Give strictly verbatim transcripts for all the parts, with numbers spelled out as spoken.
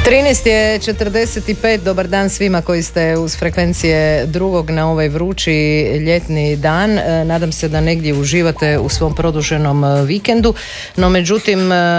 trinaest je četrdeset pet, dobar dan svima koji ste uz frekvencije drugog na ovaj vrući ljetni dan. Nadam se da negdje uživate u svom produženom vikendu, no međutim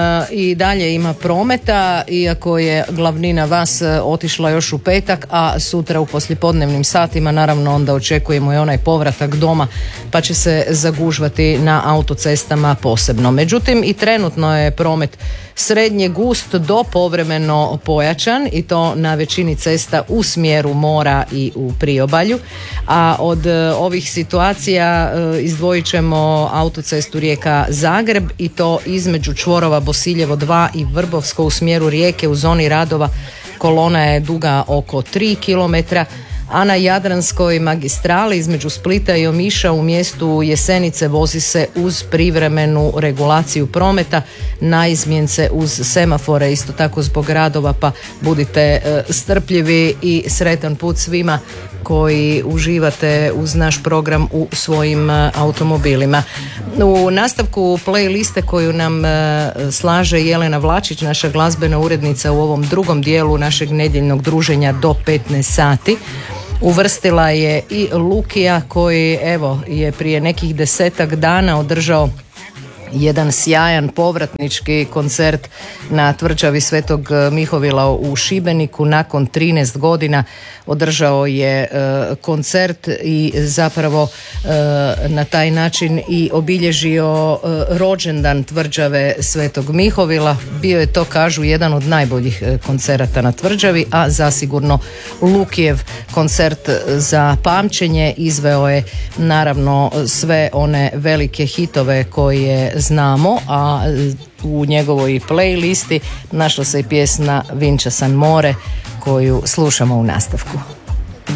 i dalje ima prometa, iako je glavnina vas otišla još u petak, a sutra u poslijepodnevnim satima naravno onda očekujemo i onaj povratak doma, pa će se zagužvati na autocestama posebno. Međutim i trenutno je promet srednje gust do povremeno pojačan i to na većini cesta u smjeru mora i u priobalju, a od ovih situacija izdvojit ćemo autocestu Rijeka-Zagreb i to između čvorova Bosiljevo dva i Vrbovsko u smjeru Rijeke u zoni radova. Kolona je duga oko tri kilometra, a na Jadranskoj magistrali između Splita i Omiša u mjestu Jesenice vozi se uz privremenu regulaciju prometa, naizmjence uz semafore, isto tako zbog radova, pa budite e, strpljivi i sretan put svima koji uživate uz naš program u svojim e, automobilima. U nastavku playliste koju nam e, slaže Jelena Vlačić, naša glazbena urednica u ovom drugom dijelu našeg nedjeljnog druženja do petnaest sati, uvrstila je i Lukija koji evo je prije nekih desetak dana održao jedan sjajan povratnički koncert na tvrđavi Svetog Mihovila u Šibeniku. Nakon trinaest godina održao je e, koncert i zapravo e, na taj način i obilježio e, rođendan tvrđave Svetog Mihovila. Bio je to, kažu, jedan od najboljih koncerata na tvrđavi, a zasigurno Lukijev koncert za pamćenje. Izveo je naravno sve one velike hitove koje znamo, a u njegovoj playlisti našla se i pjesma Vinča San more koju slušamo u nastavku.